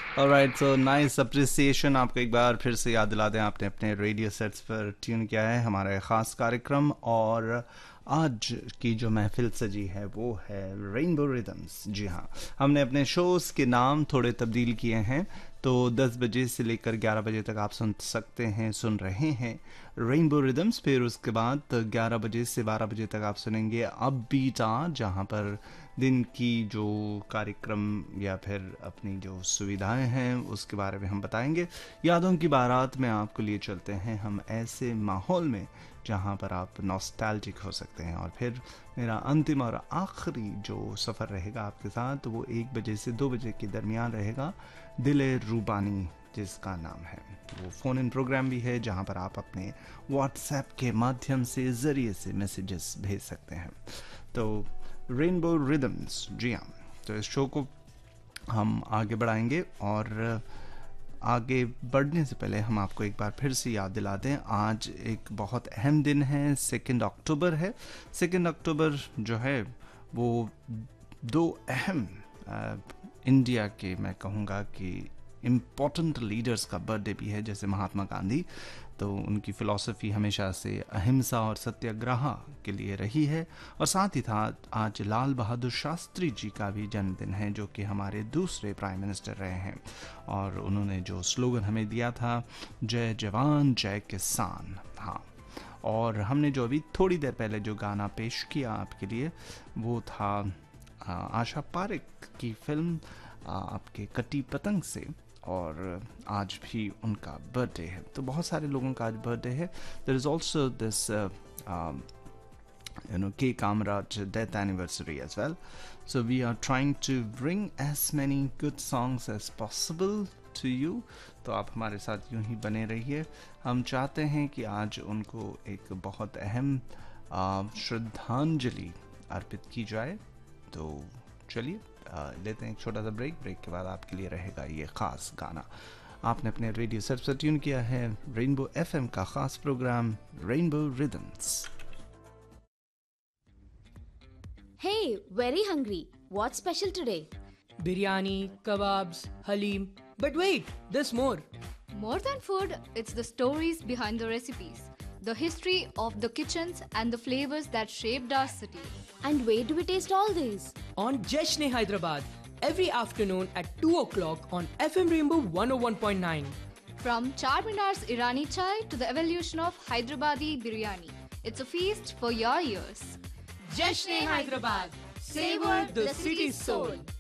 Alright, so nice appreciation. आपको एक बार फिर से याद दिला दें, आपने अपने रेडियो सेट्स पर ट्यून किया है हमारा एक ख़ास कार्यक्रम। और आज की जो महफिल सजी है वो है रेनबो रिदम्स। जी हाँ, हमने अपने शोज़ के नाम थोड़े तब्दील किए हैं। तो 10 बजे से लेकर 11 बजे तक आप सुन सकते हैं, सुन रहे हैं रेनबो रिदम्स। फिर उसके बाद 11 बजे से 12 बजे तक आप सुनेंगे अब बीटा, जहाँ पर दिन की जो कार्यक्रम या फिर अपनी जो सुविधाएं हैं उसके बारे में हम बताएंगे। यादों की बारात में आपको लिए चलते हैं हम ऐसे माहौल में जहां पर आप नॉस्टैल्जिक हो सकते हैं। और फिर मेरा अंतिम और आखिरी जो सफ़र रहेगा आपके साथ वो 1 बजे से 2 बजे के दरमियान रहेगा, दिले रूबानी जिसका नाम है। वो फ़ोन इन प्रोग्राम भी है जहां पर आप अपने व्हाट्सएप के माध्यम से ज़रिए से मैसेजेस भेज सकते हैं। तो रेनबो रिदम्स, जी हाँ। तो इस शो को हम आगे बढ़ाएंगे, और आगे बढ़ने से पहले हम आपको एक बार फिर से याद दिला दें, आज एक बहुत अहम दिन है, 2 अक्टूबर है। 2 अक्टूबर जो है वो दो अहम इंडिया के, मैं कहूँगा कि इम्पोर्टेंट लीडर्स का बर्थडे भी है। जैसे महात्मा गांधी, तो उनकी फ़िलॉसफ़ी हमेशा से अहिंसा और सत्याग्रह के लिए रही है। और साथ ही साथ आज लाल बहादुर शास्त्री जी का भी जन्मदिन है, जो कि हमारे दूसरे प्राइम मिनिस्टर रहे हैं। और उन्होंने जो स्लोगन हमें दिया था, जय जवान जय किसान। हाँ, और हमने जो अभी थोड़ी देर पहले जो गाना पेश किया आपके लिए वो था आशा पारेख की फिल्म आपके कटी पतंग से। और आज भी उनका बर्थडे है, तो बहुत सारे लोगों का आज बर्थडे है। There is also this K. Kamraj death anniversary as well. So we are trying to bring as many good songs as possible to you. तो आप हमारे साथ यूं ही बने रहिए। हम चाहते हैं कि आज उनको एक बहुत अहम श्रद्धांजलि अर्पित की जाए। तो चलिए लेते हैं एक छोटा सा ब्रेक के बाद आपके लिए रहेगा ये ख़ास गाना। आपने अपने रेडियो सेट पर ट्यून किया है रेनबो एफएम का ख़ास programme rainbow rhythms. Hey, very hungry. What's special today? Biryani, kebabs, halim. But wait, there's more. More than food, it's the stories behind the recipes, the history of the kitchens, and the flavors that shaped our city. And where do we taste all these? On Jeshne Hyderabad, every afternoon at 2 o'clock on FM Rainbow 101.9. From Charminar's Irani chai to the evolution of Hyderabadi biryani, it's a feast for your ears. Jeshne Hyderabad, savor the city's soul.